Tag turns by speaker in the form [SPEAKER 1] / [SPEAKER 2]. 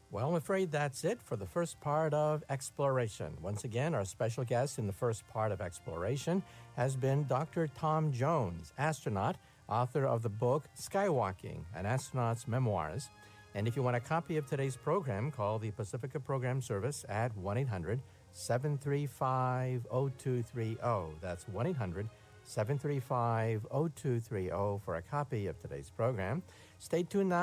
[SPEAKER 1] Well, I'm afraid that's it for the first part of Exploration. Once again, our special guest in the first part of Exploration has been Dr. Tom Jones, astronaut, author of the book Skywalking, an Astronaut's Memoirs. And if you want a copy of today's program, call the Pacifica Program Service at 1-800-735-0230. That's 1-800-735-0230 for a copy of today's program. Stay tuned now.